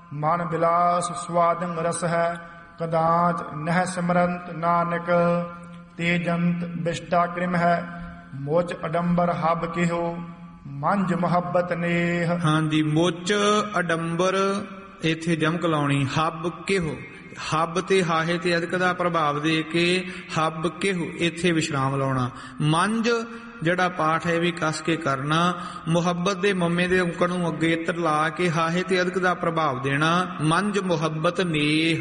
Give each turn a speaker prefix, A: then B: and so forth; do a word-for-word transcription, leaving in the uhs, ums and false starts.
A: ਮਨ ਬਿਲਾਸ ਸਵਾਦੰ ਰਸ ਹੈ, ਕਦਾਚ ਨਹਿ ਸਿਮਰੰਤ ਨਾਨਕ। ਤੇ ਜੰਤ ਬਿਸ਼ਟਾ ਕ੍ਰਿਮ ਹੈ, ਮੋਚ ਅਡੰਬਰ ਹਬ ਕਿਹੋ, ਮੰਜ ਮੁਹੱਬਤ ਨੇਹ।
B: ਹਾਂਜੀ, ਮੁੱਚ ਅਡੰਬਰ ਇੱਥੇ ਜਮਕ ਲਾਉਣੀ, ਹੱਬ ਕਿਹੋ, ਹੱਬ ਤੇ ਹਾਹੇ ਤੇ ਅਧਿਕ ਦਾ ਪ੍ਰਭਾਵ ਦੇ ਕੇ ਹੱਬ ਕਿਹੋ ਇੱਥੇ ਵਿਸ਼ਰਾਮ ਲਾਉਣਾ। ਮੰਜ ਜਿਹੜਾ ਪਾਠ ਹੈ ਵੀ ਕੱਸ ਕੇ ਕਰਨਾ, ਮੁਹੱਬਤ ਦੇ ਮੰਮੇ ਦੇ ਔਂਕੜ ਨੂੰ ਅੱਗੇ ਇੱਤਰ ਲਾ ਕੇ ਹਾਹੇ ਤੇ ਅਧਿਕ ਦਾ ਪ੍ਰਭਾਵ ਦੇਣਾ। ਮੰਜ ਮੁਹੱਬਤ ਨੇਹ।